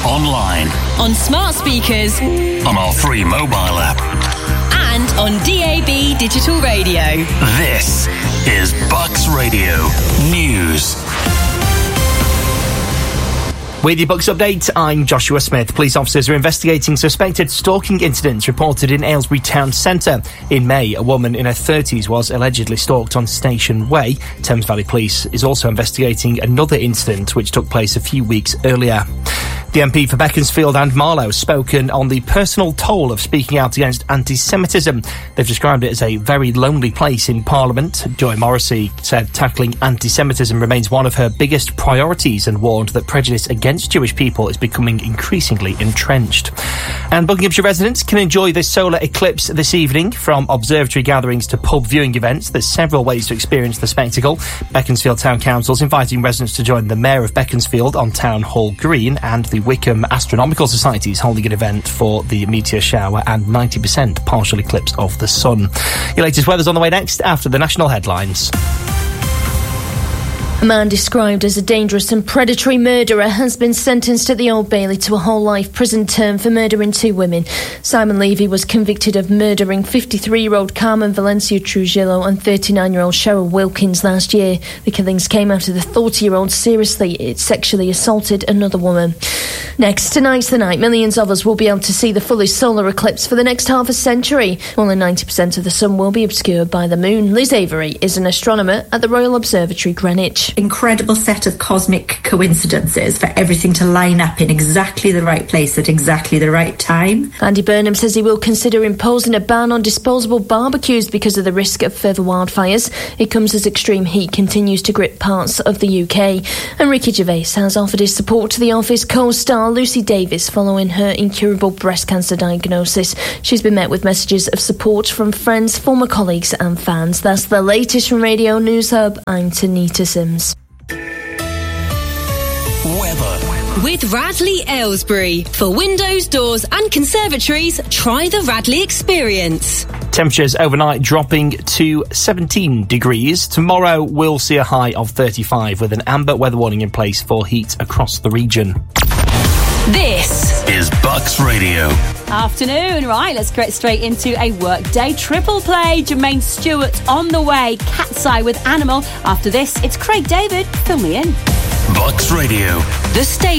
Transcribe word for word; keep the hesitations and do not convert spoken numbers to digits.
online, on smart speakers, on our free mobile app, and on D A B digital radio. This is Bucks Radio News. With your Bucks update, I'm Joshua Smith. Police officers are investigating suspected stalking incidents reported in Aylesbury Town Centre. In May, a woman in her thirties was allegedly stalked on Station Way. Thames Valley Police is also investigating another incident which took place a few weeks earlier. The M P for Beaconsfield and Marlow has spoken on the personal toll of speaking out against anti-Semitism. They've described it as a very lonely place in Parliament. Joy Morrissey said tackling anti-Semitism remains one of her biggest priorities and warned that prejudice against Jewish people is becoming increasingly entrenched. And Buckinghamshire residents can enjoy the solar eclipse this evening. From observatory gatherings to pub viewing events, there's several ways to experience the spectacle. Beaconsfield Town Council's inviting residents to join the Mayor of Beaconsfield on Town Hall Green, and the Wickham Astronomical Society is holding an event for the meteor shower and ninety percent partial eclipse of the sun. Your latest weather's on the way next after the national headlines. A man described as a dangerous and predatory murderer has been sentenced at the Old Bailey to a whole life prison term for murdering two women. Simon Levy was convicted of murdering fifty-three-year-old Carmen Valencia Trujillo and thirty-nine-year-old Cheryl Wilkins last year. The killings came after the forty-year-old seriously sexually assaulted another woman. Next, tonight's the night. Millions of us will be able to see the fullest solar eclipse for the next half a century. More than ninety percent of the sun will be obscured by the moon. Liz Avery is an astronomer at the Royal Observatory, Greenwich. Incredible set of cosmic coincidences for everything to line up in exactly the right place at exactly the right time. Andy Burnham says he will consider imposing a ban on disposable barbecues because of the risk of further wildfires. It comes as extreme heat continues to grip parts of the U K. And Ricky Gervais has offered his support to The Office co-star Lucy Davis following her incurable breast cancer diagnosis. She's been met with messages of support from friends, former colleagues and fans. That's the latest from Radio News Hub. I'm Tanita Sims. Weather. With Radley Aylesbury. For windows, doors and conservatories, try the Radley experience. Temperatures overnight dropping to seventeen degrees. Tomorrow we'll see a high of thirty-five with an amber weather warning in place for heat across the region. This is Bucks Radio. Afternoon, right, let's get straight into a workday triple play. Jermaine Stewart on the way, Cat's Eye with Animal. After this, it's Craig David, fill me in. Bucks Radio. The station.